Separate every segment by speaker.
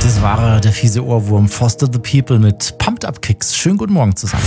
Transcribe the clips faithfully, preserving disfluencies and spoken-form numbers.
Speaker 1: Das war der fiese Ohrwurm Foster the People mit Pumped Up Kicks. Schönen guten Morgen zusammen.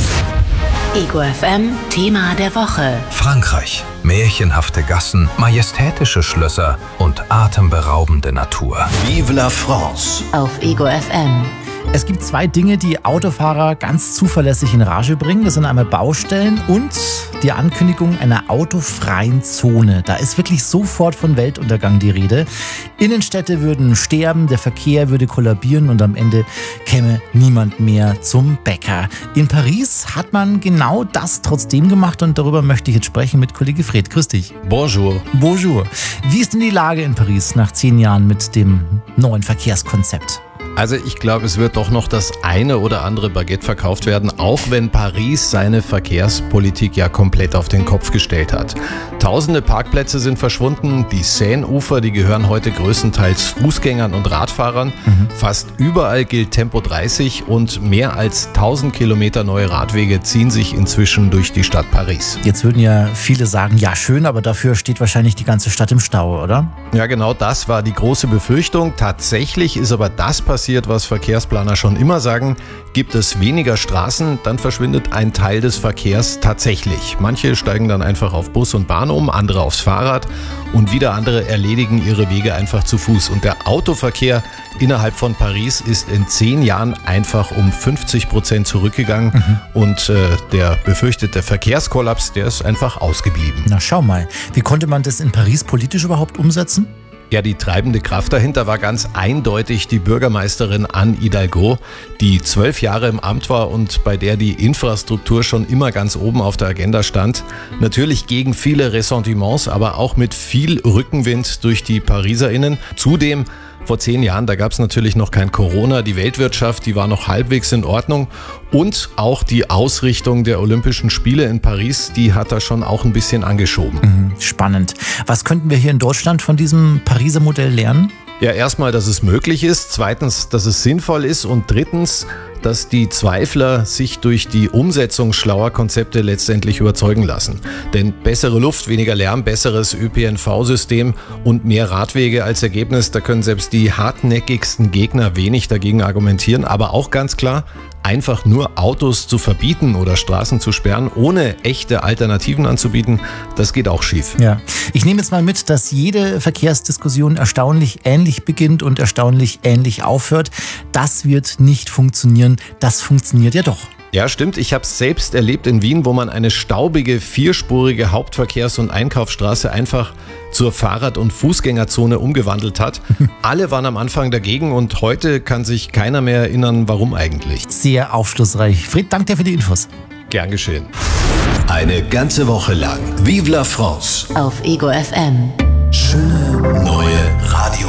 Speaker 2: Ego F M, Thema der Woche.
Speaker 3: Frankreich. Märchenhafte Gassen, majestätische Schlösser und atemberaubende Natur.
Speaker 4: Vive la France.
Speaker 2: Auf Ego F M.
Speaker 1: Es gibt zwei Dinge, die Autofahrer ganz zuverlässig in Rage bringen. Das sind einmal Baustellen und die Ankündigung einer autofreien Zone. Da ist wirklich sofort von Weltuntergang die Rede. Innenstädte würden sterben, der Verkehr würde kollabieren und am Ende käme niemand mehr zum Bäcker. In Paris hat man genau das trotzdem gemacht und darüber möchte ich jetzt sprechen mit Kollege Fred. Grüß dich.
Speaker 5: Bonjour.
Speaker 1: Bonjour. Wie ist denn die Lage in Paris nach zehn Jahren mit dem neuen Verkehrskonzept?
Speaker 5: Also ich glaube, es wird doch noch das eine oder andere Baguette verkauft werden, auch wenn Paris seine Verkehrspolitik ja komplett auf den Kopf gestellt hat. Tausende Parkplätze sind verschwunden, die Seineufer, die gehören heute größtenteils Fußgängern und Radfahrern. Mhm. Fast überall gilt Tempo dreißig und mehr als tausend Kilometer neue Radwege ziehen sich inzwischen durch die Stadt Paris.
Speaker 1: Jetzt würden ja viele sagen, ja schön, aber dafür steht wahrscheinlich die ganze Stadt im Stau, oder?
Speaker 5: Ja, genau das war die große Befürchtung. Tatsächlich ist aber das passiert, was Verkehrsplaner schon immer sagen: Gibt es weniger Straßen, dann verschwindet ein Teil des Verkehrs tatsächlich. Manche steigen dann einfach auf Bus und Bahn um, andere aufs Fahrrad und wieder andere erledigen ihre Wege einfach zu Fuß. Und der Autoverkehr innerhalb von Paris ist in zehn Jahren einfach um fünfzig Prozent zurückgegangen. Mhm. Und äh, der befürchtete Verkehrskollaps, der ist einfach ausgeblieben.
Speaker 1: Na schau mal, wie konnte man das in Paris politisch überhaupt umsetzen?
Speaker 5: Ja, die treibende Kraft dahinter war ganz eindeutig die Bürgermeisterin Anne Hidalgo, die zwölf Jahre im Amt war und bei der die Infrastruktur schon immer ganz oben auf der Agenda stand. Natürlich gegen viele Ressentiments, aber auch mit viel Rückenwind durch die PariserInnen. Zudem vor zehn Jahren, da gab es natürlich noch kein Corona, die Weltwirtschaft, die war noch halbwegs in Ordnung und auch die Ausrichtung der Olympischen Spiele in Paris, die hat er schon auch ein bisschen angeschoben.
Speaker 1: Mhm, spannend. Was könnten wir hier in Deutschland von diesem Pariser Modell lernen?
Speaker 5: Ja, erstmal, dass es möglich ist, zweitens, dass es sinnvoll ist und drittens, dass die Zweifler sich durch die Umsetzung schlauer Konzepte letztendlich überzeugen lassen. Denn bessere Luft, weniger Lärm, besseres Ö P N V-System und mehr Radwege als Ergebnis, da können selbst die hartnäckigsten Gegner wenig dagegen argumentieren. Aber auch ganz klar, einfach nur Autos zu verbieten oder Straßen zu sperren, ohne echte Alternativen anzubieten, das geht auch schief.
Speaker 1: Ja, ich nehme jetzt mal mit, dass jede Verkehrsdiskussion erstaunlich ähnlich beginnt und erstaunlich ähnlich aufhört. Das wird nicht funktionieren. Das funktioniert ja doch.
Speaker 5: Ja, stimmt. Ich habe es selbst erlebt in Wien, wo man eine staubige, vierspurige Hauptverkehrs- und Einkaufsstraße einfach zur Fahrrad- und Fußgängerzone umgewandelt hat. Alle waren am Anfang dagegen und heute kann sich keiner mehr erinnern, warum eigentlich.
Speaker 1: Sehr aufschlussreich. Fred, danke dir für die Infos.
Speaker 5: Gern geschehen.
Speaker 4: Eine ganze Woche lang Vive la France.
Speaker 2: Auf Ego F M.
Speaker 4: Schöne neue